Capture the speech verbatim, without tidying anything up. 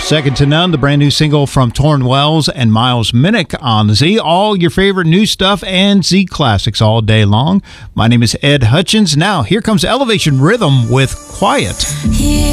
Second to None, the brand new single from Torrin Wells and Miles Minnick on Z. All your favorite new stuff and Z classics all day long. My name is Ed Hutchins. Now, here comes Elevation Rhythm with Quiet. Yeah.